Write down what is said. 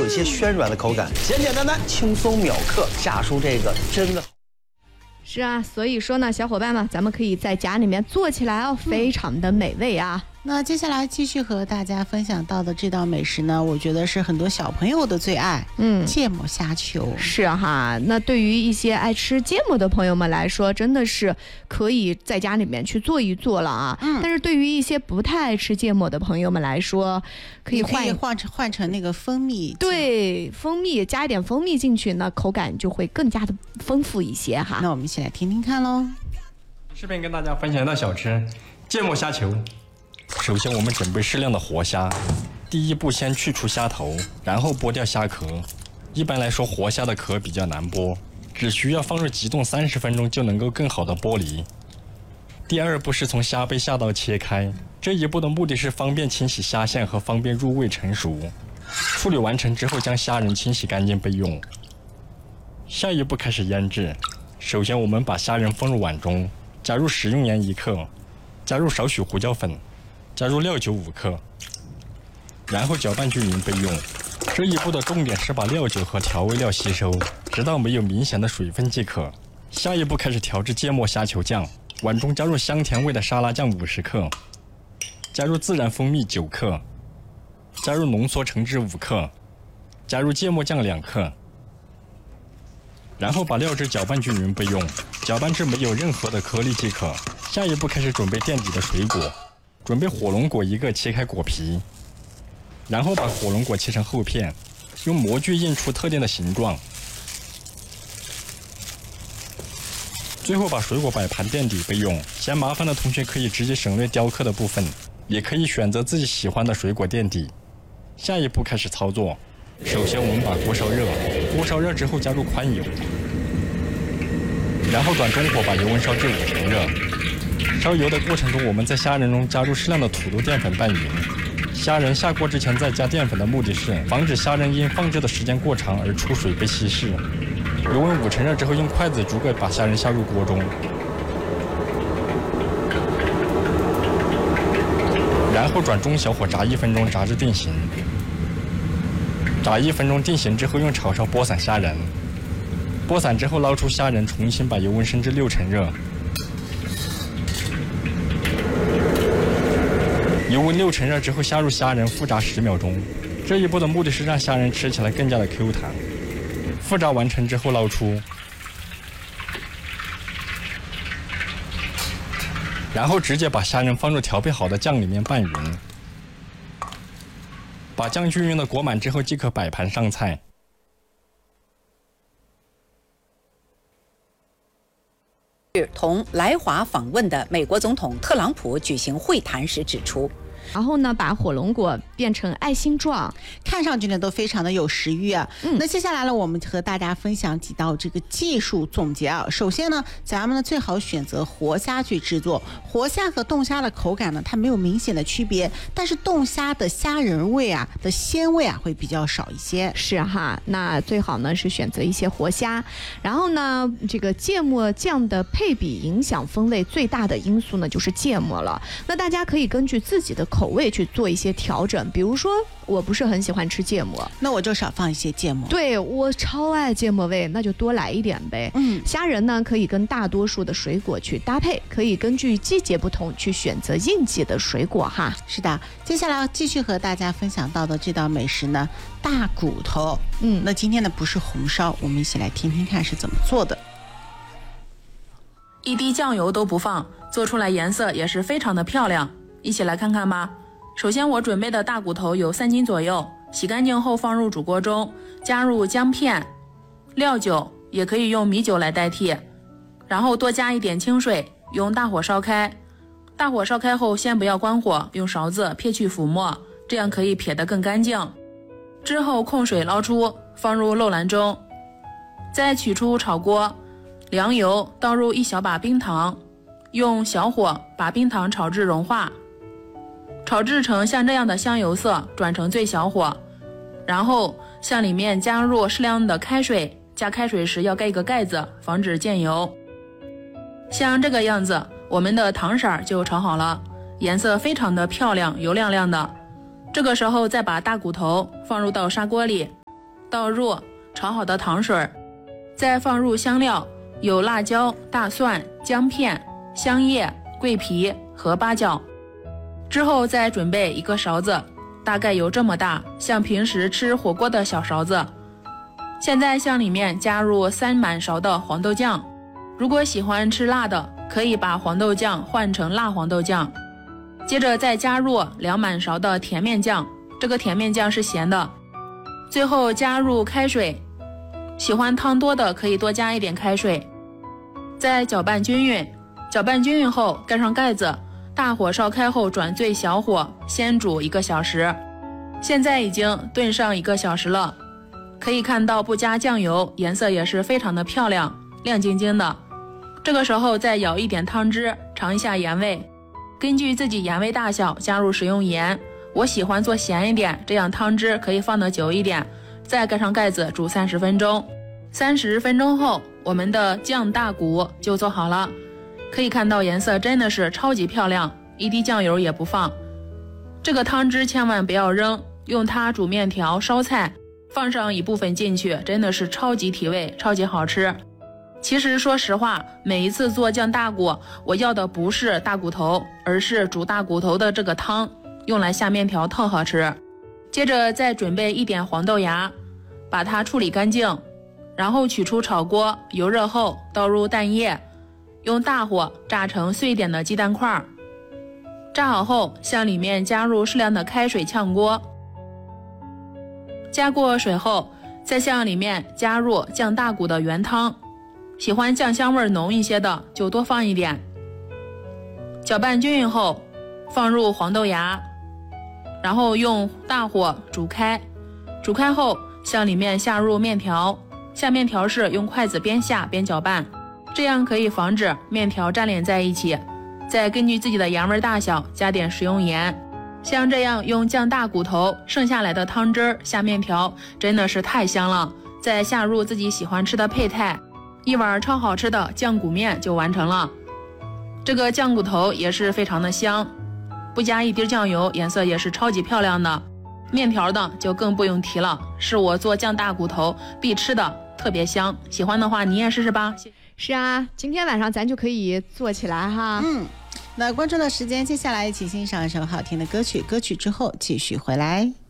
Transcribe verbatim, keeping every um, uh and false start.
有些暄软的口感，简简单单，轻松秒克。夏叔这个真的。 是啊，所以说呢，小伙伴们，咱们可以在家里面做起来哦，非常的美味啊。 嗯、那接下来继续和大家分享到的这道美食呢，我觉得是很多小朋友的最爱，嗯，芥末虾球。 是哈，那对于一些爱吃芥末的朋友们来说，真的是可以在家里面去做一做了啊。嗯，但是对于一些不太爱吃芥末的朋友们来说，可以换可以换成换成那个蜂蜜， 对，蜂蜜加一点蜂蜜进去呢，口感就会更加的丰富一些哈。 那我们一起来听听看喽。 视频跟大家分享一道小吃芥末虾球。首先我们准备适量的活虾，第一步先去除虾头，然后剥掉虾壳。一般来说活虾的壳比较难剥，只需要放入急冻三十分钟就能够更好的剥离。第二步是从虾背下刀切开，这一步的目的是方便清洗虾线和方便入味成熟。处理完成之后将虾仁清洗干净备用。下一步开始腌制，首先我们把虾仁放入碗中，加入食用盐一克，加入少许胡椒粉，加入料酒五克，然后搅拌均匀备用。这一步的重点是把料酒和调味料吸收，直到没有明显的水分即可。下一步开始调制芥末虾球酱，碗中加入香甜味的沙拉酱五十克，加入自然蜂蜜九克，加入浓缩橙汁五克，加入芥末酱两克，然后把料汁搅拌均匀备用，搅拌至没有任何的颗粒即可。下一步开始准备垫底的水果，准备火龙果一个，切开果皮，然后把火龙果切成厚片，用模具印出特定的形状。最后把水果摆盘垫底备用。嫌麻烦的同学可以直接省略雕刻的部分，也可以选择自己喜欢的水果垫底。下一步开始操作，首先我们把锅烧热，锅烧热之后加入宽油，然后转中火把油温烧至五成热。烧油的过程中，我们在虾仁中加入适量的土豆淀粉拌匀。虾仁下锅之前再加淀粉的目的是防止虾仁因放置的时间过长而出水被稀释。油温五成热之后，用筷子逐个把虾仁下入锅中，然后转中小火炸一分钟，炸至定型。炸一分钟定型之后，用炒勺拨散虾仁。拨散之后捞出虾仁，重新把油温升至六成热。油温六成热之后，下入虾仁复炸十秒钟。这一步的目的是让虾仁吃起来更加的 Q 弹。复炸完成之后捞出，然后直接把虾仁放入调配好的酱里面拌匀。把酱均匀的裹满之后，即可摆盘上菜。 同来华访问的美国总统特朗普举行会谈时指出， 然后呢，把火龙果变成爱心状， 看上去呢都非常的有食欲啊。嗯、那接下来呢，我们和大家分享几道这个技术总结啊。首先呢，咱们呢最好选择活虾去制作。活虾和冻虾的口感呢，它没有明显的区别，但是冻虾的虾仁味啊的鲜味啊会比较少一些。 是哈，那最好呢是选择一些活虾。然后呢，这个芥末酱的配比影响风味最大的因素呢就是芥末了。那大家可以根据自己的口味去做一些调整，比如说我不是很喜欢吃芥末， 那我就少放一些芥末。 对，我超爱芥末味，那就多来一点呗。嗯，虾仁呢可以跟大多数的水果去搭配，可以根据季节不同去选择应季的水果哈。 是的，接下来继续和大家分享到的这道美食呢，大骨头。嗯，那今天呢不是红烧，我们一起来听听看是怎么做的。 一滴酱油都不放，做出来颜色也是非常的漂亮，一起来看看吧。首先我准备的大骨头有三斤左右，洗干净后放入煮锅中，加入姜片、料酒，也可以用米酒来代替，然后多加一点清水，用大火烧开。大火烧开后先不要关火，用勺子撇去浮沫，这样可以撇得更干净。之后控水捞出，放入漏篮中，再取出炒锅，凉油，倒入一小把冰糖，用小火把冰糖炒至融化，炒制成像这样的香油色，转成最小火，然后向里面加入适量的开水，加开水时要盖一个盖子，防止溅油。像这个样子，我们的糖色就炒好了，颜色非常的漂亮，油亮亮的。这个时候再把大骨头放入到砂锅里， 倒入炒好的糖水，再放入香料，有辣椒、大蒜、姜片、香叶、桂皮和八角。之后再准备一个勺子，大概有这么大，像平时吃火锅的小勺子。现在向里面加入三满勺的黄豆酱，如果喜欢吃辣的，可以把黄豆酱换成辣黄豆酱。接着再加入两满勺的甜面酱，这个甜面酱是咸的。最后加入开水，喜欢汤多的可以多加一点开水。再搅拌均匀，搅拌均匀后盖上盖子，大火烧开后转最小火，先煮一个小时。现在已经炖上一个小时了，可以看到不加酱油，颜色也是非常的漂亮，亮晶晶的。这个时候再舀一点汤汁，尝一下盐味，根据自己盐味大小加入食用盐。我喜欢做咸一点，这样汤汁可以放得久一点。再盖上盖子煮三十分钟。三十分钟后，我们的酱大骨就做好了。可以看到颜色真的是超级漂亮，一滴酱油也不放。这个汤汁千万不要扔，用它煮面条、烧菜，放上一部分进去，真的是超级提味，超级好吃。其实说实话，每一次做酱大骨，我要的不是大骨头，而是煮大骨头的这个汤，用来下面条特好吃。接着再准备一点黄豆芽，把它处理干净，然后取出炒锅，油热后倒入蛋液，用大火炸成碎一点的鸡蛋块。炸好后向里面加入适量的开水炝锅，加过水后再向里面加入酱大骨的原汤，喜欢酱香味浓一些的就多放一点。搅拌均匀后放入黄豆芽，然后用大火煮开，煮开后向里面下入面条，下面条是用筷子边下边搅拌，这样可以防止面条粘连在一起。再根据自己的盐味大小加点食用盐。像这样用酱大骨头剩下来的汤汁下面条真的是太香了，再下入自己喜欢吃的配菜，一碗超好吃的酱骨面就完成了。这个酱骨头也是非常的香，不加一滴酱油，颜色也是超级漂亮的。面条的就更不用提了，是我做酱大骨头必吃的，特别香。喜欢的话你也试试吧。 是啊，今天晚上咱就可以做起来哈。 嗯，那观众的时间，接下来一起欣赏一首好听的歌曲，歌曲之后继续回来。